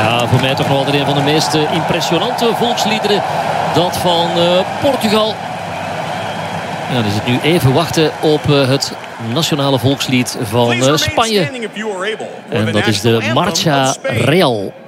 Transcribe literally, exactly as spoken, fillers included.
Ja, voor mij toch nog altijd een van de meest impressionante volksliederen. Dat van uh, Portugal. Ja, dan is het nu even wachten op uh, het nationale volkslied van uh, Spanje. En dat is de Marcha Real.